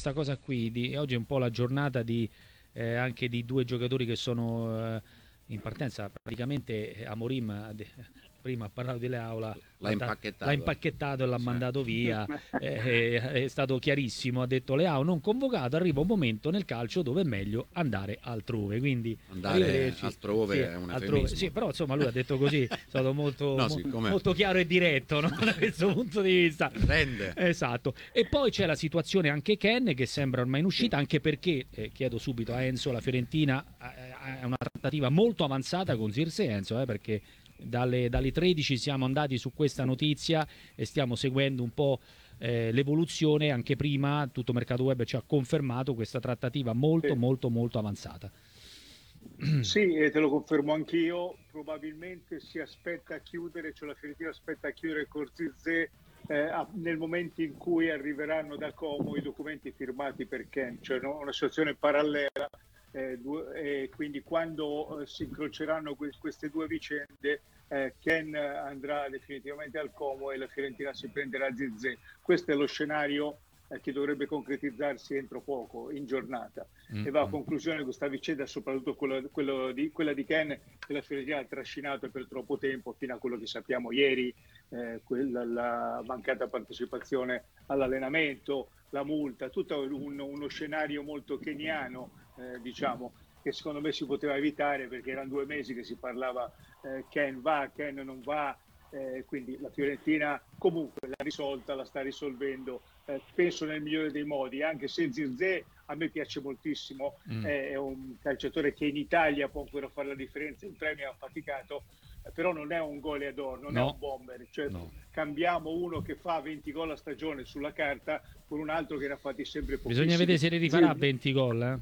questa cosa qui, oggi è un po' la giornata anche di due giocatori che sono in partenza, praticamente Amorim prima ha parlato di Leao, l'ha impacchettato e l'ha mandato via, è stato chiarissimo, ha detto Leao non convocato, arriva un momento nel calcio dove è meglio andare altrove, quindi andare altrove sì, è un eufemismo. sì, però insomma lui ha detto così, è stato molto, No, molto chiaro e diretto, no? Da questo punto di vista. Rende. Esatto. E poi c'è la situazione anche Ken che sembra ormai in uscita, anche perché, chiedo subito a Enzo, la Fiorentina ha una trattativa molto avanzata con Zirkzee, Enzo, perché dalle 13 siamo andati su questa notizia e stiamo seguendo un po' l'evoluzione. Anche prima tutto Mercato Web ci ha confermato questa trattativa molto avanzata. Sì, e te lo confermo anch'io, probabilmente si aspetta a chiudere, cioè la Fiorentina aspetta a chiudere con Zirkzee nel momento in cui arriveranno da Como i documenti firmati per Ken, cioè una situazione parallela, quindi quando si incroceranno queste due vicende, Ken andrà definitivamente al Como e la Fiorentina si prenderà Zirkzee. Questo è lo scenario che dovrebbe concretizzarsi entro poco, in giornata. E va a conclusione questa vicenda, soprattutto quella di Ken, che la Fiorentina ha trascinato per troppo tempo, fino a quello che sappiamo ieri, la mancata partecipazione all'allenamento, la multa, tutto uno scenario molto keniano, diciamo, che secondo me si poteva evitare, perché erano 2 mesi che si parlava Ken va, Ken non va, quindi la Fiorentina comunque l'ha risolta, la sta risolvendo, penso nel migliore dei modi, anche se Zirkzee a me piace moltissimo, è un calciatore che in Italia può ancora fare la differenza, in Premier ha faticato, però non è un goleador, non è un bomber, cioè cambiamo uno che fa 20 gol a stagione sulla carta con un altro che ne ha fatti sempre pochissimi. Bisogna vedere se ne rifarà 20 gol,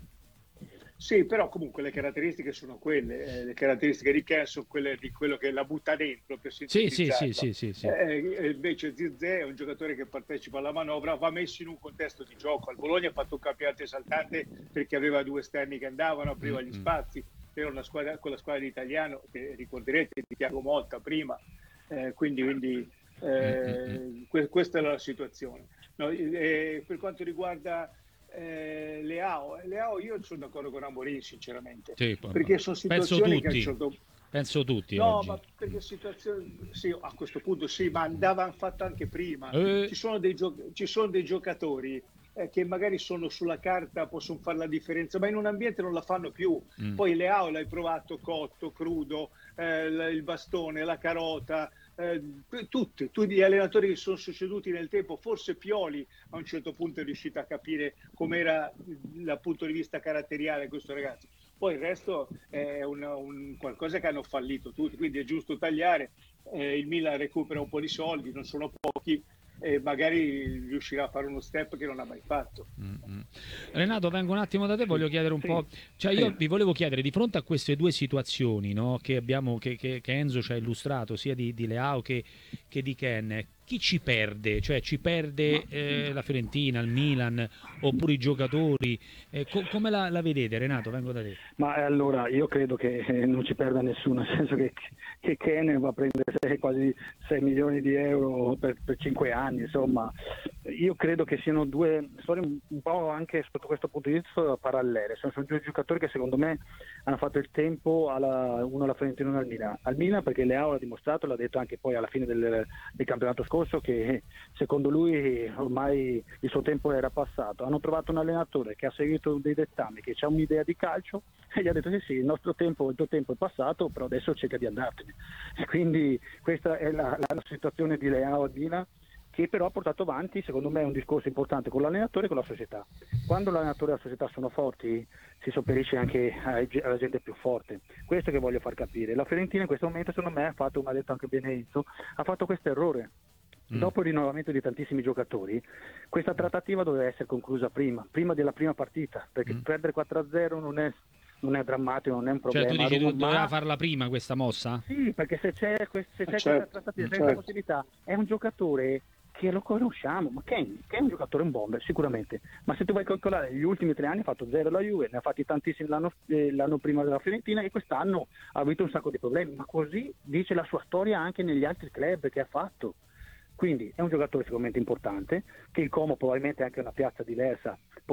Sì, però comunque le caratteristiche sono quelle, le caratteristiche di Ken sono quelle di quello che la butta dentro, per sintetizzarla. Sì. Invece Zirkzee è un giocatore che partecipa alla manovra, va messo in un contesto di gioco. Al Bologna ha fatto un campionato esaltante perché aveva 2 esterni che andavano, apriva gli spazi, era una squadra, con la squadra di Italiano, che ricorderete, di Thiago Motta prima, quindi questa è la situazione. No, per quanto riguarda Leao, io sono d'accordo con Amorim sinceramente, perché sono situazioni che a un certo penso tutti no, oggi. ma perché situazioni sì, a questo punto sì, ma andava fatto anche prima. Ci sono dei giocatori che magari sono sulla carta, possono fare la differenza, ma in un ambiente non la fanno più. Poi Leao l'hai provato cotto, crudo, il bastone, la carota, tutti gli allenatori che sono succeduti nel tempo, forse Pioli a un certo punto è riuscito a capire com'era dal punto di vista caratteriale questo ragazzo. Poi il resto è un qualcosa che hanno fallito tutti, quindi è giusto tagliare. Il Milan recupera un po' di soldi, non sono pochi, e magari riuscirà a fare uno step che non ha mai fatto. Renato, vengo un attimo da te, voglio chiedere un po', cioè io vi volevo chiedere, di fronte a queste due situazioni, no, che abbiamo, che Enzo ci ha illustrato, sia di Leao che di Ken, chi ci perde? Cioè ci perde la Fiorentina, il Milan, oppure i giocatori? Come la vedete, Renato? Vengo da te. Ma allora io credo che non ci perda nessuno, nel senso che Ken va a prendere quasi 6 milioni di euro per 5 anni, insomma. Io credo che siano due storie un po' anche sotto questo punto di vista parallele. Sono 2 giocatori che secondo me hanno fatto il tempo, uno alla Fiorentina e uno al Milan. Al Milan perché Leao l'ha dimostrato, l'ha detto anche poi alla fine del campionato scorso, che secondo lui ormai il suo tempo era passato. Hanno trovato un allenatore che ha seguito dei dettami, che ha un'idea di calcio e gli ha detto sì, il tuo tempo è passato, però adesso cerca di andartene. E quindi questa è la situazione di Leao al Milan, che però ha portato avanti, secondo me, un discorso importante con l'allenatore e con la società. Quando l'allenatore e la società sono forti, si sopperisce anche alla gente più forte. Questo che voglio far capire. La Fiorentina in questo momento, secondo me, come ha detto anche bene Enzo, ha fatto questo errore. Dopo il rinnovamento di tantissimi giocatori, questa trattativa doveva essere conclusa prima della prima partita, perché perdere 4-0 non è drammatico, non è un problema. Cioè tu dici doveva farla prima questa mossa? Sì, perché se c'è questa trattativa, questa possibilità, è un giocatore che lo conosciamo, ma Ken è un giocatore, un bomber sicuramente, ma se tu vai a calcolare gli ultimi 3 anni ha fatto 0 la Juve, ne ha fatti tantissimi l'anno prima della Fiorentina, e quest'anno ha avuto un sacco di problemi, ma così dice la sua storia anche negli altri club che ha fatto. Quindi è un giocatore sicuramente importante, che il Como probabilmente è anche una piazza diversa,